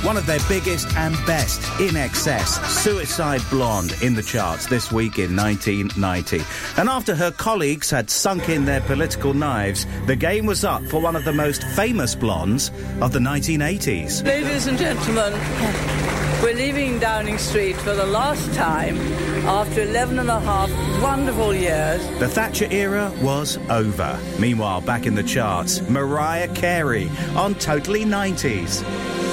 One of their biggest and best, In Excess, Suicide Blonde, in the charts this week in 1990. And after her colleagues had sunk in their political knives, the game was up for one of the most famous blondes of the 1980s. Ladies and gentlemen, we're leaving Downing Street for the last time after 11 and a half wonderful years. The Thatcher era was over. Meanwhile, back in the charts, Mariah Carey on Totally 90s.